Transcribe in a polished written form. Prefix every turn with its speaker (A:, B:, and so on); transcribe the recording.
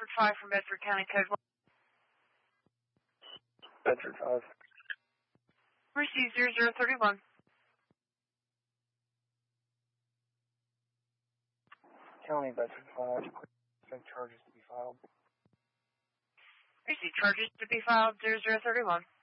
A: 5 from Bedford County Code 1.
B: Bedford 5.
A: Receive 0031.
B: County Bedford 5. Expect charges to be filed.
A: Receive charges to be filed 0031.